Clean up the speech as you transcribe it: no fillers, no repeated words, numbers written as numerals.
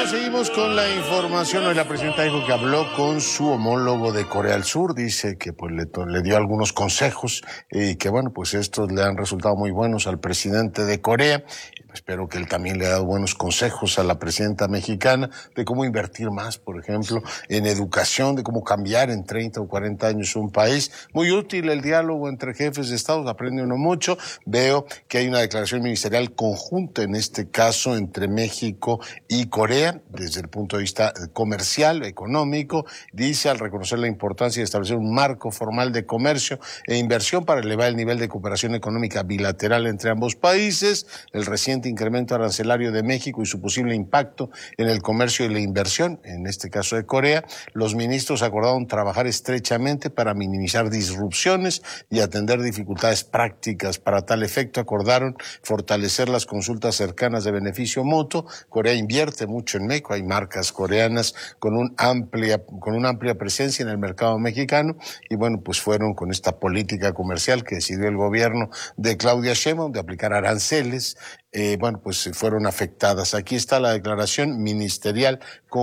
Bueno, seguimos con la información. Hoy la presidenta dijo que habló con su homólogo de Corea del Sur. Dice que pues le dio algunos consejos y que bueno, pues estos le han resultado muy buenos al presidente de Corea. Espero que él también le ha dado buenos consejos a la presidenta mexicana de cómo invertir más, por ejemplo, en educación, de cómo cambiar en 30 o 40 años un país. Muy útil el diálogo entre jefes de Estado, aprende uno mucho. Veo que hay una declaración ministerial conjunta en este caso entre México y Corea, desde el punto de vista comercial, económico. Dice, al reconocer la importancia de establecer un marco formal de comercio e inversión para elevar el nivel de cooperación económica bilateral entre ambos países, el reciente incremento arancelario de México y su posible impacto en el comercio y la inversión, en este caso de Corea, los ministros acordaron trabajar estrechamente para minimizar disrupciones y atender dificultades prácticas. Para tal efecto, acordaron fortalecer las consultas cercanas de beneficio mutuo. Corea invierte mucho en México, hay marcas coreanas con una amplia presencia en el mercado mexicano y bueno, pues fueron con esta política comercial que decidió el gobierno de Claudia Sheinbaum de aplicar aranceles, bueno, pues fueron afectadas. Aquí está la declaración ministerial con